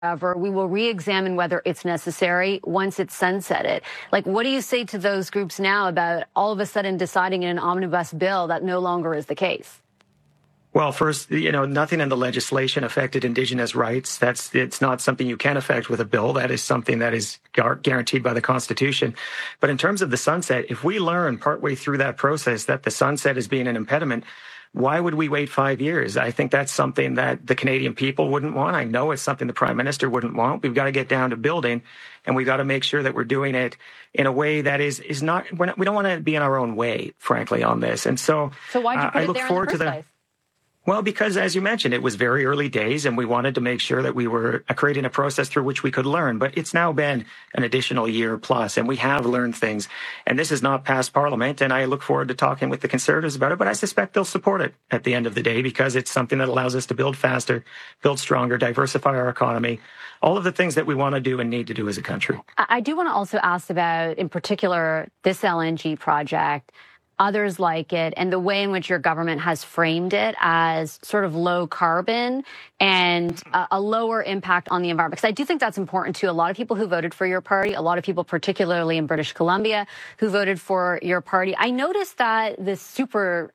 However, we will re-examine whether it's necessary once it's sunsetted. Like, what do you say to those groups now about all of a sudden deciding in an omnibus bill that no longer is the case? Well, first, nothing in the legislation affected Indigenous rights. It's not something you can affect with a bill. That is something that is guaranteed by the Constitution. But in terms of the sunset, if we learn partway through that process that the sunset is being an impediment, why would we wait 5 years? I think that's something that the Canadian people wouldn't want. I know it's something the Prime Minister wouldn't want. We've got to get down to building, and we've got to make sure that we're doing it in a way that is not, we don't want to be in our own way, frankly, on this. And so why'd you put it there in the first place? Well, because as you mentioned, it was very early days and we wanted to make sure that we were creating a process through which we could learn. But it's now been an additional year plus and we have learned things. And this is not past Parliament. And I look forward to talking with the Conservatives about it. But I suspect they'll support it at the end of the day because it's something that allows us to build faster, build stronger, diversify our economy, all of the things that we want to do and need to do as a country. I do want to also ask about, in particular, this LNG project, others like it, and the way in which your government has framed it as sort of low carbon and a lower impact on the environment. Because I do think that's important to a lot of people who voted for your party, a lot of people, particularly in British Columbia, who voted for your party. I noticed that the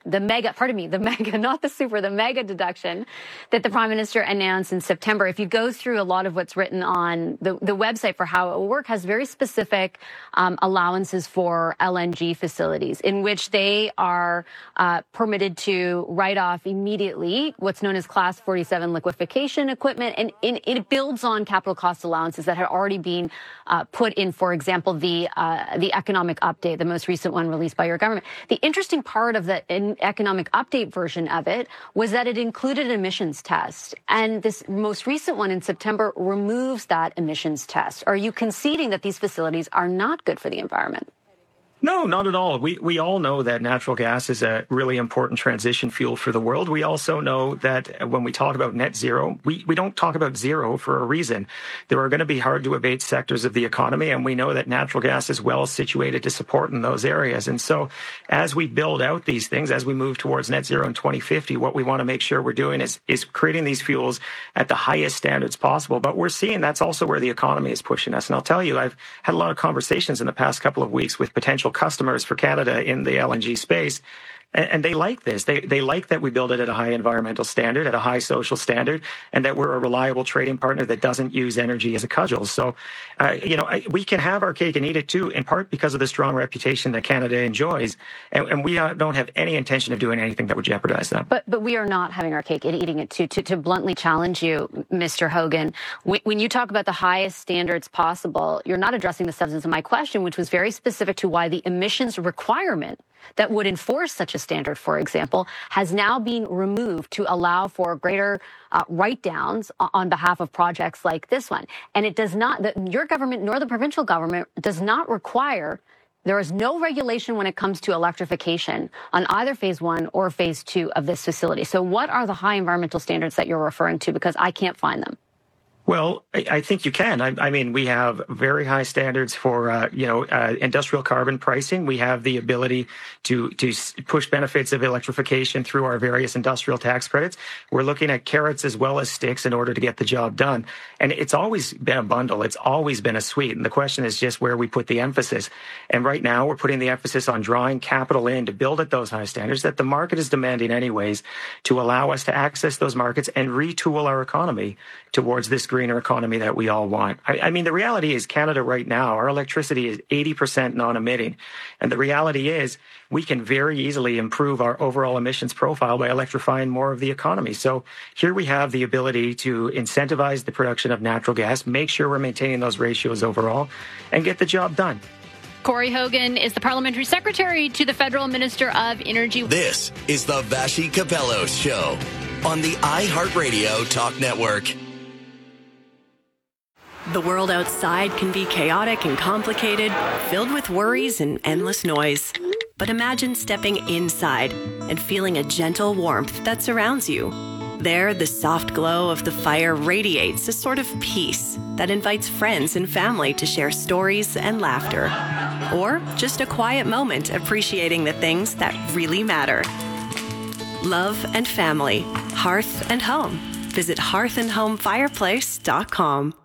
mega deduction that the Prime Minister announced in September, if you go through a lot of what's written on the website for how it will work, has very specific allowances for LNG facilities in which they are permitted to write off immediately what's known as Class 47 liquefaction equipment, and it builds on capital cost allowances that had already been put in, for example, the economic update, the most recent one released by your government. The interesting part of the economic update version of it was that it included an emissions test, and this most recent one in September removes that emissions test. Are you conceding that these facilities are not good for the environment? No, not at all. We all know that natural gas is a really important transition fuel for the world. We also know that when we talk about net zero, we don't talk about zero for a reason. There are going to be hard to abate sectors of the economy, and we know that natural gas is well situated to support in those areas. And so as we build out these things, as we move towards net zero in 2050, what we want to make sure we're doing is creating these fuels at the highest standards possible. But we're seeing that's also where the economy is pushing us. And I'll tell you, I've had a lot of conversations in the past couple of weeks with potential customers for Canada in the LNG space. And they like this. They like that we build it at a high environmental standard, at a high social standard, and that we're a reliable trading partner that doesn't use energy as a cudgel. So, we can have our cake and eat it too, in part because of the strong reputation that Canada enjoys. And we don't have any intention of doing anything that would jeopardize that. But we are not having our cake and eating it too. To bluntly challenge you, Mr. Hogan, when you talk about the highest standards possible, you're not addressing the substance of my question, which was very specific to why the emissions requirement that would enforce such a standard, for example, has now been removed to allow for greater write-downs on behalf of projects like this one. And it does not, your government nor the provincial government does not require, there is no regulation when it comes to electrification on either phase 1 or phase 2 of this facility. So what are the high environmental standards that you're referring to? Because I can't find them. Well, I think you can. I mean, we have very high standards for, industrial carbon pricing. We have the ability to push benefits of electrification through our various industrial tax credits. We're looking at carrots as well as sticks in order to get the job done. And it's always been a bundle. It's always been a suite. And the question is just where we put the emphasis. And right now we're putting the emphasis on drawing capital in to build at those high standards that the market is demanding anyways, to allow us to access those markets and retool our economy towards this greener economy that we all want. I mean, the reality is Canada right now, our electricity is 80% non-emitting. And the reality is we can very easily improve our overall emissions profile by electrifying more of the economy. So here we have the ability to incentivize the production of natural gas, make sure we're maintaining those ratios overall, and get the job done. Corey Hogan is the Parliamentary Secretary to the Federal Minister of Energy. This is the Vassy Kapelos Show on the iHeartRadio Talk Network. The world outside can be chaotic and complicated, filled with worries and endless noise. But imagine stepping inside and feeling a gentle warmth that surrounds you. There, the soft glow of the fire radiates a sort of peace that invites friends and family to share stories and laughter. Or just a quiet moment appreciating the things that really matter. Love and family, hearth and home. visit hearthandhomefireplace.com.